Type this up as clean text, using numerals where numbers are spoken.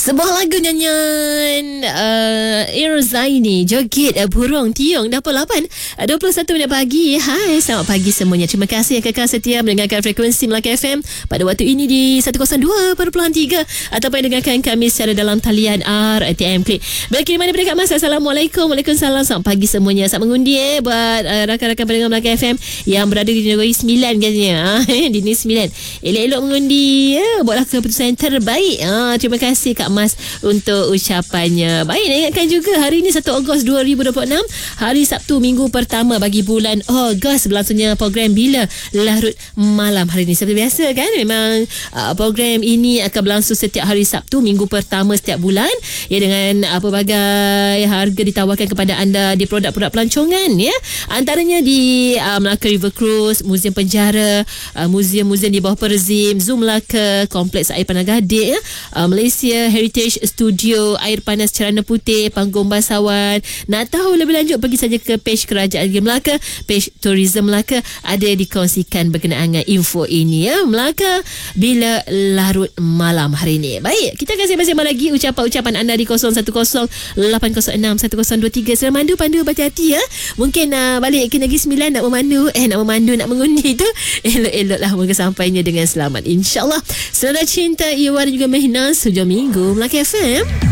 Sebuah lagu nyanyian Irzaini, Joget Burung Tiung. Dah pukul 8:21 minit pagi. Hai, selamat pagi semuanya. Terima kasih yang kekal setia mendengarkan frekuensi Melaka FM pada waktu ini di 102.3 ataupun dengarkan kami secara dalam talian RTM Klik. Bagi mana daripada Kak Mas, Assalamualaikum. Waalaikumsalam. Selamat pagi semuanya. Selamat mengundi buat rakan-rakan pendengar Melaka FM yang berada di negeri 9 katanya. Di negeri 9. Elok-elok mengundi. Buatlah keputusan yang terbaik. Terima kasih Kak Mas untuk ucapannya. Baik, nak ingatkan juga hari ini 1 Ogos 2026, hari Sabtu, minggu pertama bagi bulan Ogos. Berlangsungnya program Bila Larut Malam hari ini. Seperti biasa kan, memang program ini akan berlangsung setiap hari Sabtu, minggu pertama setiap bulan, ya, dengan pelbagai harga ditawarkan kepada anda di produk-produk pelancongan, ya. Antaranya di Melaka River Cruise, Muzium Penjara, muzium-muzium di bawah Perzim, Zoo Melaka, Kompleks Air Panas Gadik, ya, Malaysia Heritage Studio, Air Panas Cerana Putih, Panggung Bangsawan. Nak tahu lebih lanjut, pergi saja ke page Kerajaan Negeri Melaka, page Tourism Melaka, ada dikongsikan berkenaan dengan info ini, ya. Melaka Bila Larut Malam hari ini. Baik, kita akan sembang-sembang lagi ucapan-ucapan anda di 0118061023. Selamat pandu berhati-hati, ya. Mungkin balik ke Negeri Sembilan nak memandu, nak mengundi tu, elok-eloklah moga sampainya dengan selamat, InsyaAllah. Saudara cinta, Iwan dan juga Mehnas, hujung minggu Melaka FM.